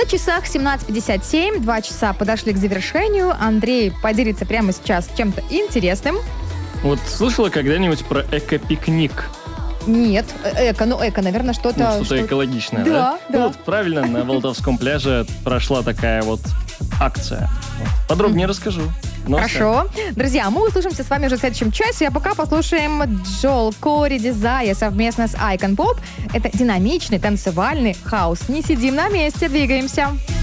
часах 17:57, 2 часа подошли к завершению. Андрей поделится прямо сейчас чем-то интересным. Вот слышала когда-нибудь про эко-пикник? Нет, эко, наверное, что-то... Что-то экологичное, да? Ну, вот правильно, на Волтовском пляже прошла такая вот акция. Подробнее расскажу. Хорошо. Друзья, мы услышимся с вами уже в следующем часе, а пока послушаем Джол Кори Дизайр совместно с Icon Pop. Это динамичный танцевальный хаус. Не сидим на месте, двигаемся.